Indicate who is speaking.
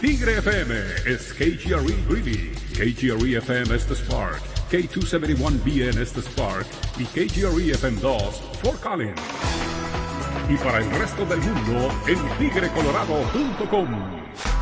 Speaker 1: Tigre FM is KGRE Greeley, KGRE FM es the Spark, K271BN es the Spark y KGRE FM 2 Fort Collins. Y para el resto del mundo en tigrecolorado.com.